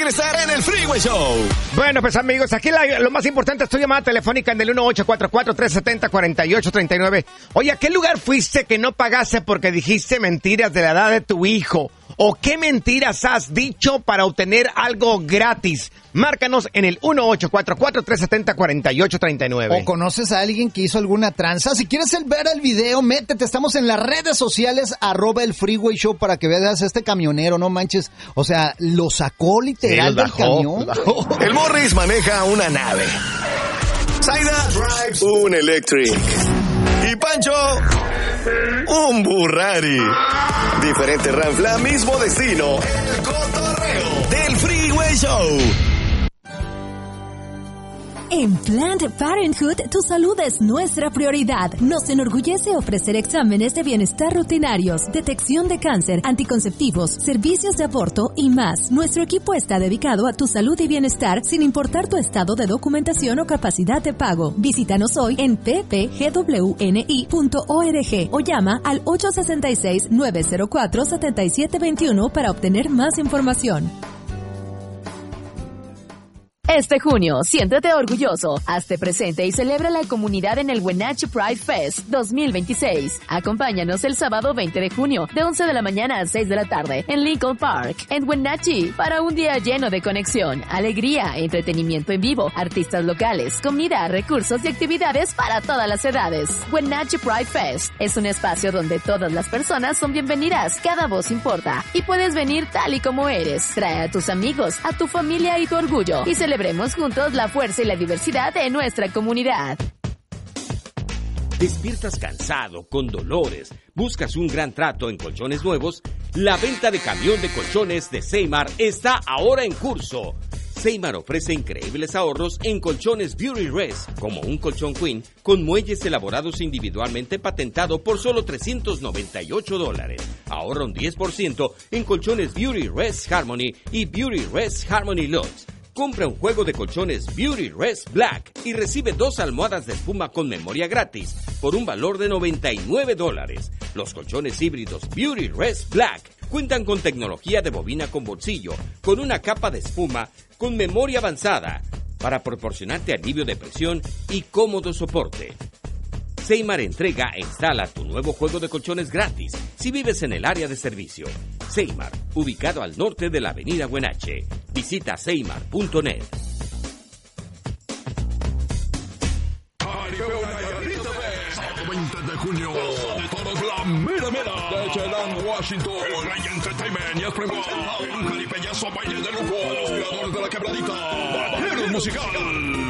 regresar en el Freeway Show. Bueno, pues amigos, aquí lo más importante es tu llamada telefónica en el 1844-370-4839. Oye, ¿a qué lugar fuiste que no pagaste porque dijiste mentiras de la edad de tu hijo? ¿O qué mentiras has dicho para obtener algo gratis? Márcanos en el 1844-370-4839. ¿O conoces a alguien que hizo alguna tranza? Si quieres ver el video, métete. Estamos en las redes sociales, @el Freeway Show, para que veas a este camionero, no manches. O sea, lo sacó literal del camión. El Morris maneja una nave. Zaida drives un Electric. Y Pancho, un Burrari. Diferente ranfla, mismo destino. El cotorreo del Freeway Show. En Planned Parenthood, tu salud es nuestra prioridad. Nos enorgullece ofrecer exámenes de bienestar rutinarios, detección de cáncer, anticonceptivos, servicios de aborto y más. Nuestro equipo está dedicado a tu salud y bienestar sin importar tu estado de documentación o capacidad de pago. Visítanos hoy en ppgwni.org o llama al 866-904-7721 para obtener más información. Este junio, siéntete orgulloso, hazte presente y celebra la comunidad en el Wenatchee Pride Fest 2026. Acompáñanos el sábado 20 de junio, de 11 de la mañana a 6 de la tarde, en Lincoln Park, en Wenatchee, para un día lleno de conexión, alegría, entretenimiento en vivo, artistas locales, comida, recursos y actividades para todas las edades. Wenatchee Pride Fest es un espacio donde todas las personas son bienvenidas, cada voz importa, y puedes venir tal y como eres. Trae a tus amigos, a tu familia y tu orgullo, y celebremos juntos la fuerza y la diversidad de nuestra comunidad. ¿Despiertas cansado, con dolores? ¿Buscas un gran trato en colchones nuevos? La venta de camión de colchones de Seymar está ahora en curso. Seymar ofrece increíbles ahorros en colchones Beauty Rest, como un colchón Queen con muelles elaborados individualmente patentado por solo $398. Ahorra un 10% en colchones Beauty Rest Harmony y Beauty Rest Harmony Luxe. Compra un juego de colchones Beauty Rest Black y recibe 2 almohadas de espuma con memoria gratis por un valor de $99. Los colchones híbridos Beauty Rest Black cuentan con tecnología de bobina con bolsillo, con una capa de espuma con memoria avanzada para proporcionarte alivio de presión y cómodo soporte. Seymar entrega e instala tu nuevo juego de colchones gratis si vives en el área de servicio. Seymar, ubicado al norte de la avenida Wenatchee. Visita seymar.net. Sábado 20 de junio, todos la mera de Chelan, Washington, Rey Entertainment y Espremón, un jalipeñazo baile de lujo, los creadores de la quebradita, Vaqueros Musical.